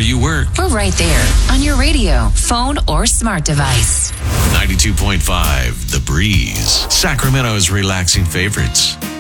you work. We're right there on your radio, phone, or smart device. 92.5 The Breeze, Sacramento's relaxing favorites.